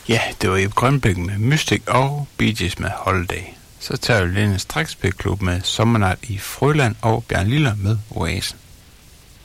Ja, det var i Grønbæk med Mystic og Bee Gees med Holiday. Så tager vi Lene Stræksbæk Klub med Sommernat i Frøland og Bjørn Liller med Oasen.